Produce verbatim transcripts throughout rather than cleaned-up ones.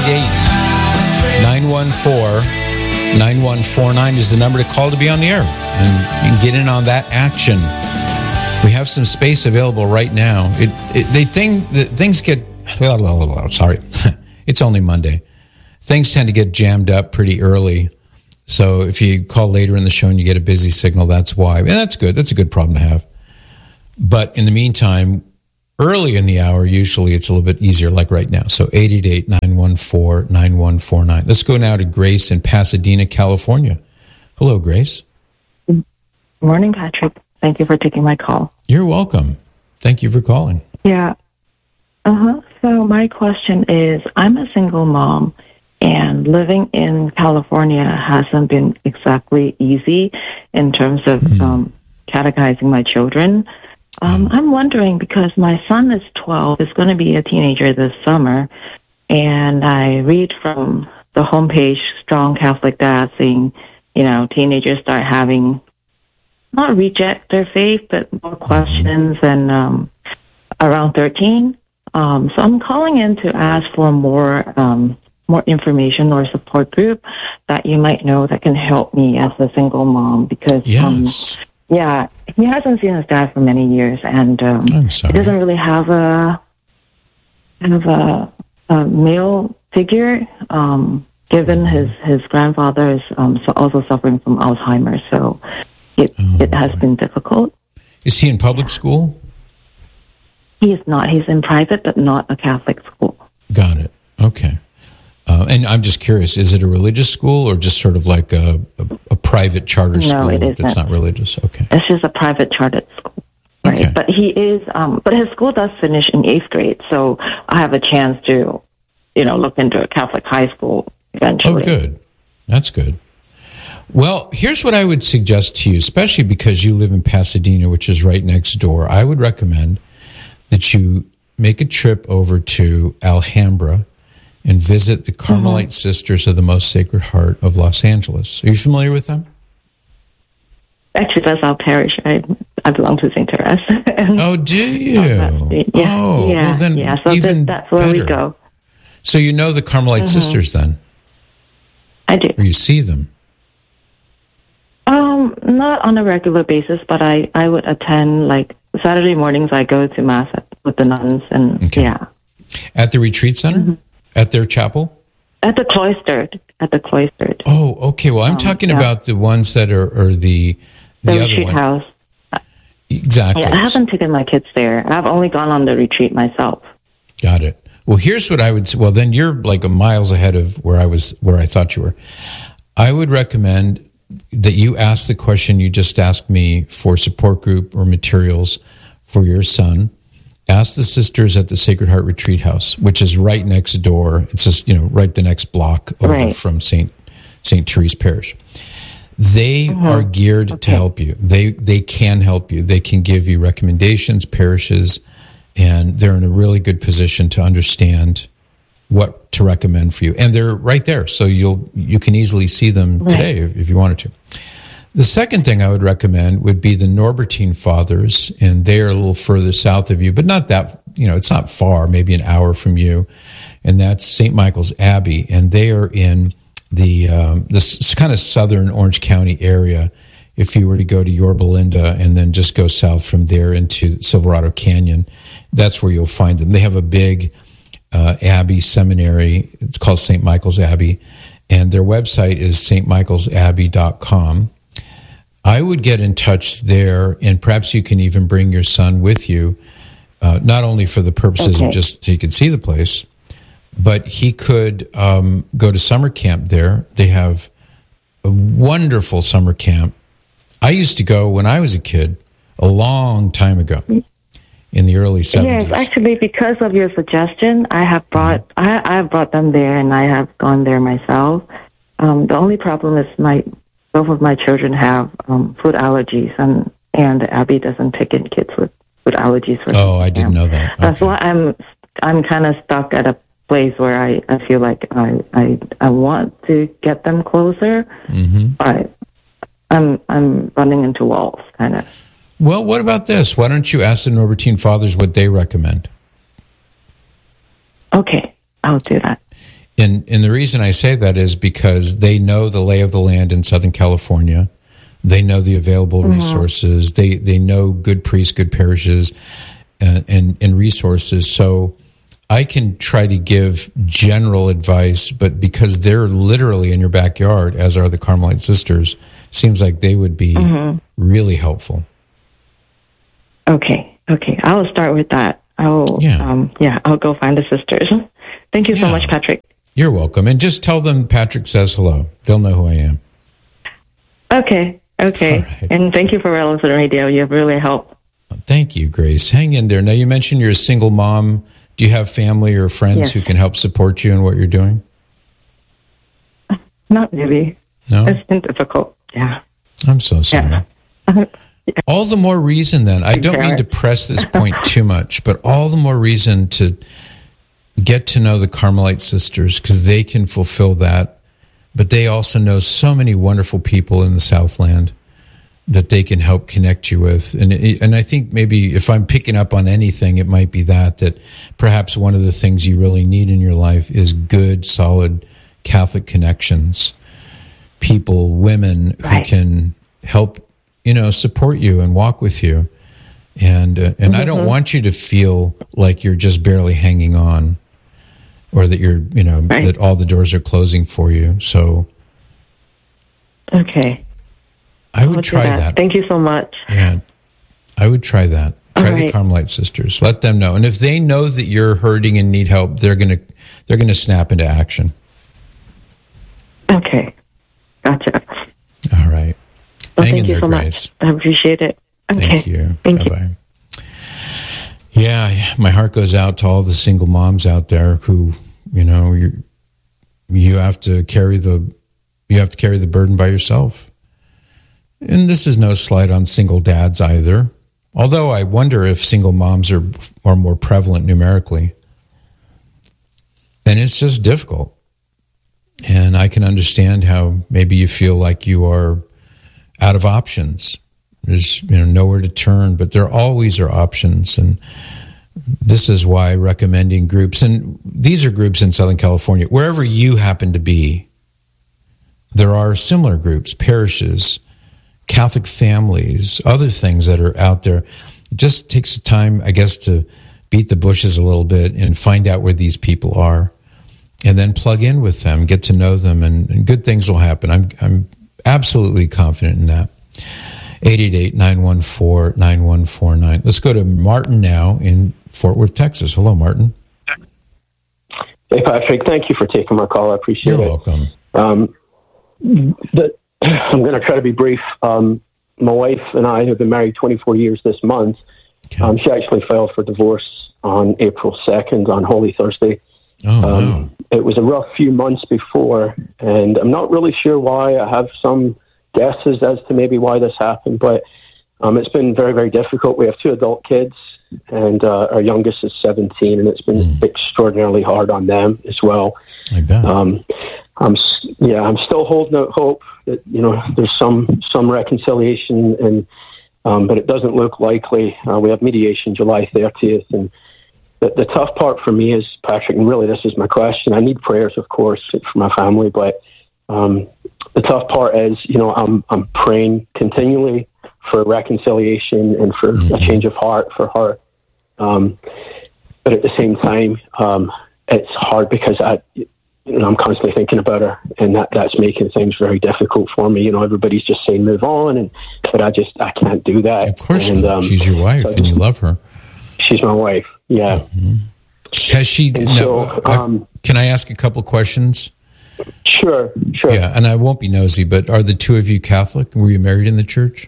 eight eight, nine one four, nine one four nine is the number to call to be on the air. And you can get in on that action. We have some space available right now. It, it they thing the, things get blah, blah, blah, blah, sorry. It's only Monday. Things tend to get jammed up pretty early. So if you call later in the show and you get a busy signal, that's why. And that's good. That's a good problem to have. But in the meantime, early in the hour, usually it's a little bit easier, like right now. So eight eight eight, nine one four, nine one four nine. Let's go now to Grace in Pasadena, California. Hello, Grace. Good morning, Patrick. Thank you for taking my call. You're welcome. Thank you for calling. Yeah. Uh-huh. So my question is, I'm a single mom, and living in California hasn't been exactly easy in terms of mm. um, catechizing my children. Um, mm. I'm wondering, because my son is twelve, is going to be a teenager this summer, and I read from the homepage, Strong Catholic Dad, saying, you know, teenagers start having, not reject their faith, but more questions, and um, around thirteen. Um, so I'm calling in to ask for more um, more information or support group that you might know that can help me as a single mom, because yes. um, yeah, he hasn't seen his dad for many years, and um, he doesn't really have a have a, a male figure. Um, given his his grandfather is um, so also suffering from Alzheimer's, so it oh, it has boy. been difficult. Is he in public school? He is not. He's in private, but not a Catholic school. Got it. Okay. Uh, and I'm just curious, is it a religious school or just sort of like a, a, a private charter no, school it that's not religious? Okay. It's just a private chartered school. Right. Okay. But he is, um, but his school does finish in eighth grade, so I have a chance to, you know, look into a Catholic high school eventually. Oh, good. That's good. Well, here's what I would suggest to you, especially because you live in Pasadena, which is right next door. I would recommend that you make a trip over to Alhambra and visit the Carmelite mm-hmm. Sisters of the Most Sacred Heart of Los Angeles. Are you familiar with them? Actually, that's our parish. I, I belong to Saint Therese. Oh, do you? Yeah, oh, yeah, well then yeah. So even that's where better. we go. So you know the Carmelite mm-hmm. Sisters then? I do. Or you see them? Um, not on a regular basis, but I, I would attend, like, Saturday mornings I go to Mass at, with the nuns, and okay. yeah. At the retreat center? Mm-hmm. At their chapel? At the cloistered. At the cloistered. Oh, okay. Well, I'm um, talking yeah. about the ones that are, are the, the, the other retreat one. house. Exactly. Yeah, I haven't taken my kids there. I've only gone on the retreat myself. Got it. Well, here's what I would say. Well, then you're like a miles ahead of where I was, where I thought you were. I would recommend that you ask the question you just asked me for support group or materials for your son. Ask the sisters at the Sacred Heart Retreat House, which is right next door. It's just, you know, right the next block over right. from Saint Saint Therese Parish. They mm-hmm. are geared okay. to help you. They they can help you. They can give you recommendations, parishes, and they're in a really good position to understand what to recommend for you. And they're right there, so you'll you can easily see them right. today if you wanted to. The second thing I would recommend would be the Norbertine Fathers, and they are a little further south of you, but not that, you know, it's not far, maybe an hour from you, and that's Saint Michael's Abbey, and they are in the um, this kind of southern Orange County area. If you were to go to Yorba Linda and then just go south from there into Silverado Canyon, that's where you'll find them. They have a big uh, Abbey seminary. It's called Saint Michael's Abbey, and their website is s t michaels abbey dot com. I would get in touch there, and perhaps you can even bring your son with you, uh, not only for the purposes okay. of just so you can see the place, but he could um, go to summer camp there. They have a wonderful summer camp. I used to go when I was a kid, a long time ago, in the early seventies. Yes, actually, because of your suggestion, I have brought mm-hmm. I, I have brought them there, and I have gone there myself. Um, the only problem is my both of my children have um, food allergies, and and the Abbey doesn't take in kids with food allergies. For oh, I didn't know that. Okay. That's why I'm I'm kind of stuck at a place where I, I feel like I, I I want to get them closer, mm-hmm. but I'm I'm running into walls, kind of. Well, what about this? Why don't you ask the Norbertine Fathers what they recommend? Okay, I'll do that. And, and the reason I say that is because they know the lay of the land in Southern California. They know the available mm-hmm. resources. They they know good priests, good parishes, and, and, and resources. So I can try to give general advice, but because they're literally in your backyard, as are the Carmelite sisters, seems like they would be mm-hmm. really helpful. Okay, okay. I'll start with that. I'll, yeah. Um, yeah, I'll go find the sisters. Thank you yeah. so much, Patrick. You're welcome. And just tell them Patrick says hello. They'll know who I am. Okay. Okay. Right. And thank you for Relevance Radio. You've really helped. Thank you, Grace. Hang in there. Now, you mentioned you're a single mom. Do you have family or friends yes. who can help support you in what you're doing? Not really. No? It's been difficult. Yeah. I'm so sorry. Yeah. yeah. All the more reason, then. I don't mean to press this point too much, but all the more reason to get to know the Carmelite sisters, because they can fulfill that. But they also know so many wonderful people in the Southland that they can help connect you with. And and I think maybe if I'm picking up on anything, it might be that, that perhaps one of the things you really need in your life is good, solid Catholic connections. People, women right. who can help, you know, support you and walk with you. And, uh, and mm-hmm. I don't want you to feel like you're just barely hanging on, or that you're, you know, right. that all the doors are closing for you. So, okay, I would try that. that. Thank you so much. Yeah, I would try that. Try all the right. Carmelite sisters. Let them know, and if they know that you're hurting and need help, they're gonna they're gonna snap into action. Okay, gotcha. All right. Well, Hang thank in you there, so Grace. much. I appreciate it. Okay. Thank you. Thank Bye-bye. you. Yeah, my heart goes out to all the single moms out there who, you know, you you have to carry the you have to carry the burden by yourself. And this is no slight on single dads either. Although I wonder if single moms are are more prevalent numerically. And it's just difficult. And I can understand how maybe you feel like you are out of options. There's, you know, nowhere to turn, but there always are options. And this is why recommending groups, and these are groups in Southern California, wherever you happen to be, there are similar groups, parishes, Catholic families, other things that are out there. It just takes time, I guess, to beat the bushes a little bit and find out where these people are, and then plug in with them, get to know them, and, and good things will happen. I'm I'm absolutely confident in that. eight eight eight, nine one four, nine one four nine. Let's go to Martin now in Fort Worth, Texas. Hello, Martin. Hey, Patrick. Thank you for taking my call. I appreciate You're it. You're welcome. Um, the, I'm going to try to be brief. Um, my wife and I have been married twenty-four years this month. Okay. Um, she actually filed for divorce on April second, on Holy Thursday. Oh, um, wow. It was a rough few months before, and I'm not really sure why. I have some guesses as to maybe why this happened, but um, it's been very, very difficult. We have two adult kids, and uh, our youngest is seventeen, and it's been mm. extraordinarily hard on them as well. I bet. Um, I'm, yeah, I'm still holding out hope that, you know, there's some, some reconciliation, and um, but it doesn't look likely. Uh, we have mediation July thirtieth, and the, the tough part for me is, Patrick, and really this is my question. I need prayers, of course, for my family, but um, the tough part is, you know, I'm I'm praying continually for reconciliation and for mm-hmm. a change of heart for her. Um, but at the same time, um, it's hard because I, you know, I'm constantly thinking about her, and that, that's making things very difficult for me. You know, everybody's just saying move on, and but I just I can't do that. Of course, and, um, she's your wife, so and you love her. She's my wife. Yeah. Mm-hmm. Has she? No, so, um, can I ask a couple questions? Sure, sure. Yeah, and I won't be nosy, but are the two of you Catholic? Were you married in the church?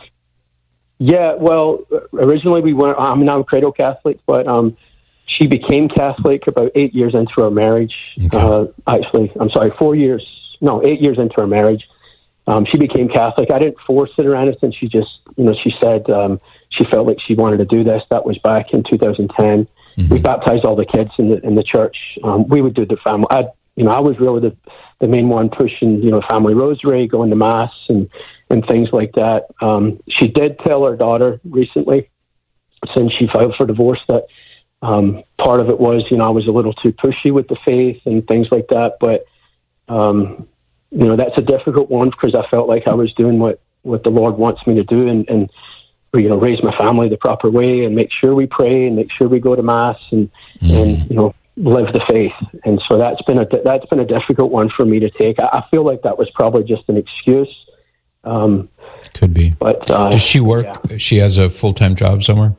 Yeah, well, originally we went, I'm now a cradle Catholic, but um, she became Catholic about eight years into our marriage. Okay. Uh, actually, I'm sorry, four years, no, eight years into our marriage. Um, she became Catholic. I didn't force it or anything. She just, you know, she said um, she felt like she wanted to do this. That was back in two thousand ten. Mm-hmm. We baptized all the kids in the in the church. Um, we would do the family. I, you know, I was really the, the main one pushing, you know, family rosary, going to mass, and and things like that. Um, she did tell her daughter recently, since she filed for divorce, that Um, part of it was, you know, I was a little too pushy with the faith and things like that. But, um, you know, that's a difficult one because I felt like I was doing what, what the Lord wants me to do and, and, you know, raise my family the proper way and make sure we pray and make sure we go to Mass and, mm. and you know, live the faith. And so that's been a, that's been a difficult one for me to take. I, I feel like that was probably just an excuse. Um, Could be. But uh, does she work? Yeah. She has a full-time job somewhere?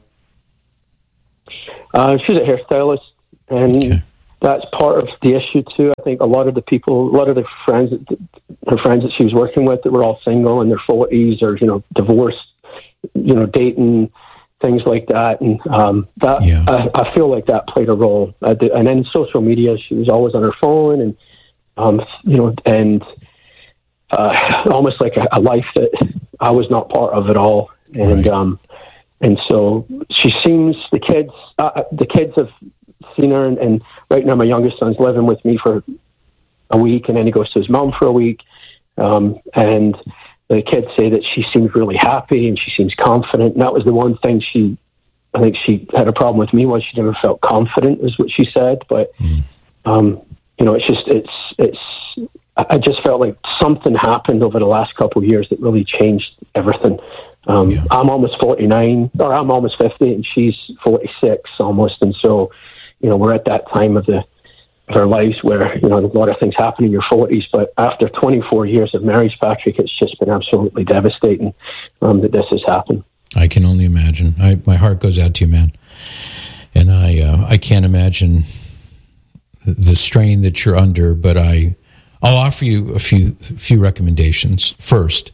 Uh, she's a hairstylist, and okay. that's part of the issue too. I think a lot of the people, a lot of the friends, that, her friends that she was working with, that were all single in their forties or you know divorced, you know dating, things like that, and um, that yeah. I, I feel like that played a role. I did, and then social media, she was always on her phone, and um, you know, and uh, almost like a, a life that I was not part of at all, and. Right. Um, And so she seems, the kids, uh, the kids have seen her, and, and right now my youngest son's living with me for a week, and then he goes to his mom for a week. Um, and the kids say that she seems really happy and she seems confident. And that was the one thing she, I think she had a problem with me was she never felt confident, is what she said. But, mm. um, you know, it's just, it's, it's, I just felt like something happened over the last couple of years that really changed everything. Um, yeah. I'm almost forty-nine, or I'm almost fifty, and she's forty-six almost. And so, you know, we're at that time of the of our lives where, you know, a lot of things happen in your forties. But after twenty-four years of marriage, Patrick, it's just been absolutely devastating um, that this has happened. I can only imagine. I, my heart goes out to you, man. And I, uh, I can't imagine the strain that you're under. But I, I'll offer you a few few recommendations. First.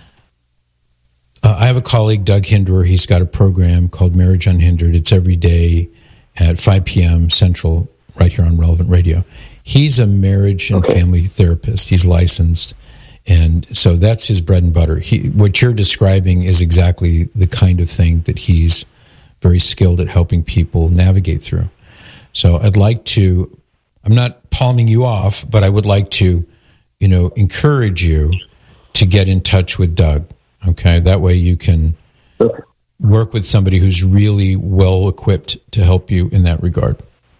Uh, I have a colleague, Doug Hinderer. He's got a program called Marriage Unhindered. It's every day at five p.m. Central, right here on Relevant Radio. He's a marriage and okay. family therapist. He's licensed. And so that's his bread and butter. He, what you're describing is exactly the kind of thing that he's very skilled at helping people navigate through. So I'd like to, I'm not palming you off, but I would like to, you know, encourage you to get in touch with Doug. Okay, that way you can work with somebody who's really well equipped to help you in that regard.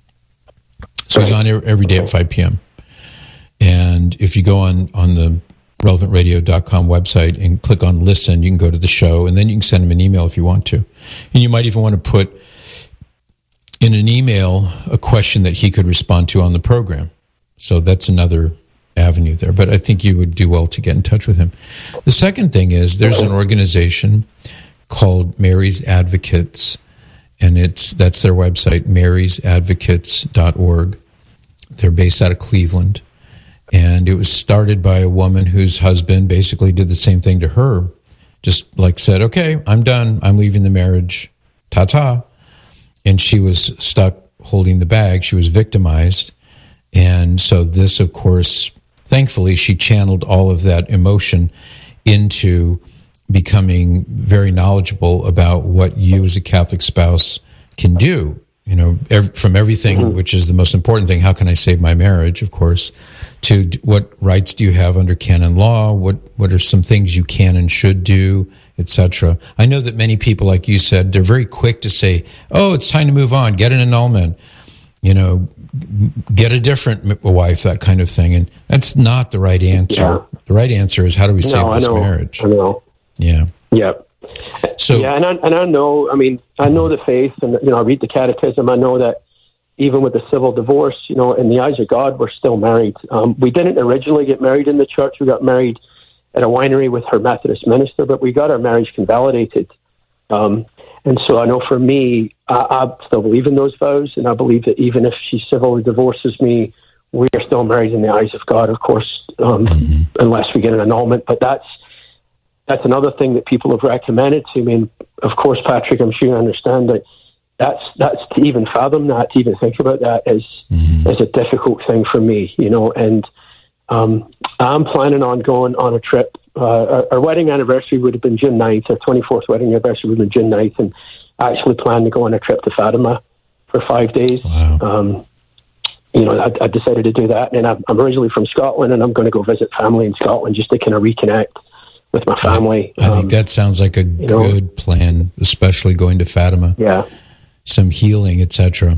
So he's on every day at five p.m. And if you go on, on the relevant radio dot com website and click on listen, you can go to the show, and then you can send him an email if you want to. And you might even want to put in an email a question that he could respond to on the program. So that's another avenue there, but I think you would do well to get in touch with him. The second thing is there's an organization called Mary's Advocates, and it's that's their website, marys advocates dot org. They're based out of Cleveland, and it was started by a woman whose husband basically did the same thing to her, just like said, okay, I'm done, I'm leaving the marriage, ta-ta, and she was stuck holding the bag. She was victimized, and so this, of course, thankfully, she channeled all of that emotion into becoming very knowledgeable about what you as a Catholic spouse can do. You know, ev- from everything, mm-hmm. which is the most important thing, how can I save my marriage, of course, to d- what rights do you have under canon law, what, what are some things you can and should do, et cetera. I know that many people, like you said, they're very quick to say, oh, it's time to move on, get an annulment, you know, get a different wife, that kind of thing. And that's not the right answer. Yeah. The right answer is, how do we save no, this I know, marriage? I know. Yeah. Yeah. So, yeah, and I, and I know, I mean, I know the faith, and, you know, I read the catechism. I know that even with the civil divorce, you know, in the eyes of God, we're still married. Um, we didn't originally get married in the church. We got married at a winery with her Methodist minister, but we got our marriage convalidated. Um, and so I know for me, I, I still believe in those vows, and I believe that even if she civilly divorces me, we are still married in the eyes of God, of course, um, mm-hmm. unless we get an annulment. But that's that's another thing that people have recommended to me. And of course, Patrick, I'm sure you understand that that's that's to even fathom that, to even think about that is mm-hmm. is a difficult thing for me, you know. And um, I'm planning on going on a trip. Uh, our, our wedding anniversary would have been June ninth. Our twenty-fourth wedding anniversary would have been June ninth, and I actually plan to go on a trip to Fatima for five days. Wow. Um, you know, I, I decided to do that, and I'm, I'm originally from Scotland, and I'm going to go visit family in Scotland just to kind of reconnect with my family. I, I um, think that sounds like a good know, plan, especially going to Fatima. Yeah. some healing, et cetera.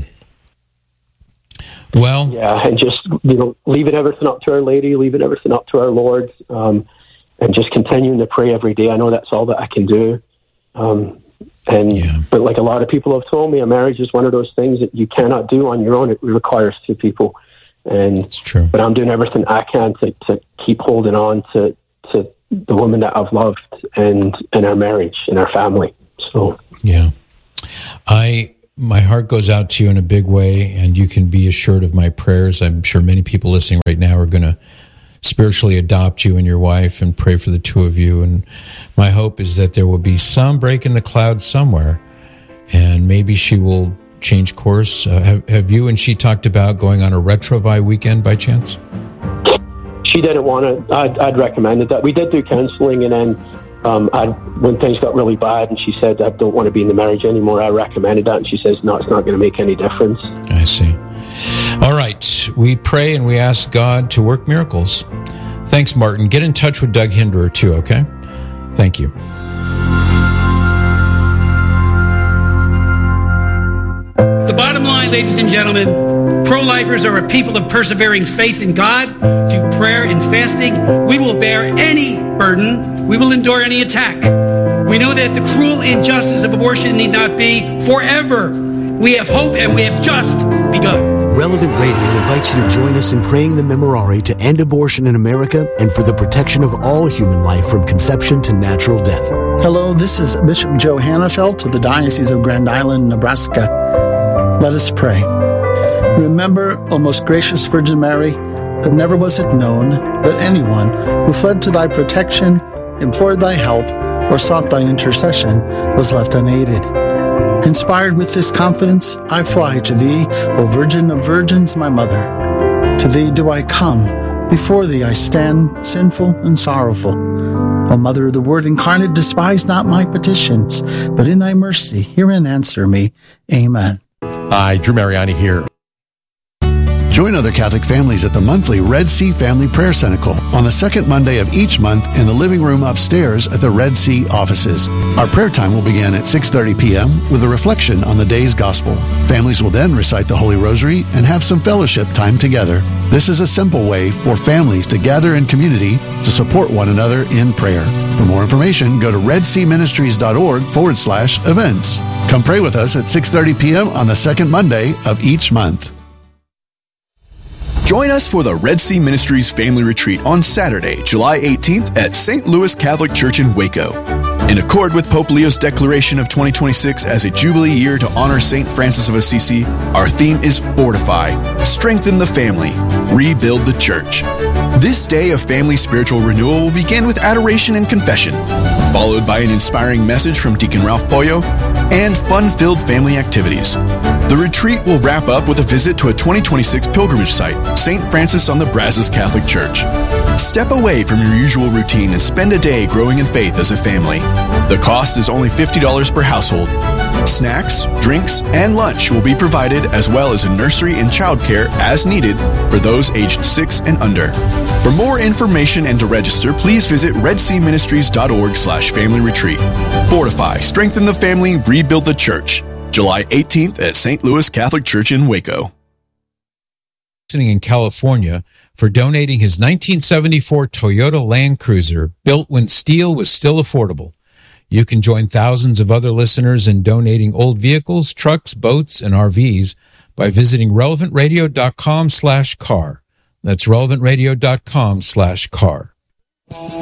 Well, yeah, and just, you know, leaving everything up to Our Lady, leaving everything up to our Lord, um, and just continuing to pray every day. I know that's all that I can do. Um, and yeah. But like a lot of people have told me, a marriage is one of those things that you cannot do on your own. It requires two people. And it's true. But I'm doing everything I can to, to keep holding on to to the woman that I've loved and and our marriage and our family. So yeah, I. My heart goes out to you in a big way, and you can be assured of my prayers. I'm sure many people listening right now are going to spiritually adopt you and your wife and pray for the two of you. And my hope is that there will be some break in the clouds somewhere, and maybe she will change course. Uh, have, have you and she talked about going on a Retrovi weekend by chance? She didn't want to. I'd, I'd recommended that. We did do counseling, and then Um, I, when things got really bad and she said, I don't want to be in the marriage anymore, I recommended that. And she says, no, it's not going to make any difference. I see. All right. We pray and we ask God to work miracles. Thanks, Martin. Get in touch with Doug Hinderer, too, okay? Thank you. The bottom line, ladies and gentlemen, pro-lifers are a people of persevering faith in God, through prayer and fasting. We will bear any burden. We will endure any attack. We know that the cruel injustice of abortion need not be forever. We have hope and we have just begun. Relevant Radio invites you to join us in praying the Memorare to end abortion in America and for the protection of all human life from conception to natural death. Hello, this is Bishop Joe Hannafelt of the Diocese of Grand Island, Nebraska. Let us pray. Remember, O most gracious Virgin Mary, that never was it known that anyone who fled to thy protection, implored thy help, or sought thy intercession was left unaided. Inspired with this confidence, I fly to thee, O Virgin of Virgins, my mother. To thee do I come, before thee I stand, sinful and sorrowful. O Mother of the Word incarnate, despise not my petitions, but in thy mercy hear and answer me. Amen. Hi, Drew Mariani here. Join other Catholic families at the monthly Red Sea Family Prayer Cenacle on the second Monday of each month in the living room upstairs at the Red Sea offices. Our prayer time will begin at six thirty p.m. with a reflection on the day's gospel. Families will then recite the Holy Rosary and have some fellowship time together. This is a simple way for families to gather in community to support one another in prayer. For more information, go to redseaministries.org forward slash events. Come pray with us at six thirty p.m. on the second Monday of each month. Join us for the Red Sea Ministries Family Retreat on Saturday, July eighteenth at Saint Louis Catholic Church in Waco. In accord with Pope Leo's declaration of twenty twenty-six as a Jubilee year to honor Saint Francis of Assisi, our theme is Fortify, Strengthen the Family, Rebuild the Church. This day of family spiritual renewal will begin with adoration and confession, followed by an inspiring message from Deacon Ralph Pollo, and fun-filled family activities. The retreat will wrap up with a visit to a twenty twenty-six pilgrimage site, Saint Francis on the Brazos Catholic Church. Step away from your usual routine and spend a day growing in faith as a family. The cost is only fifty dollars per household. Snacks, drinks, and lunch will be provided, as well as a nursery and childcare as needed for those aged six and under. For more information and to register, please visit redseaministries.org slash family retreat. Fortify, strengthen the family, rebuild the church. July eighteenth at Saint Louis Catholic Church in Waco. In California for donating his nineteen seventy-four Toyota Land Cruiser, built when steel was still affordable. You can join thousands of other listeners in donating old vehicles, trucks, boats, and R Vs by visiting relevantradio.com slash car. That's relevantradio.com slash car.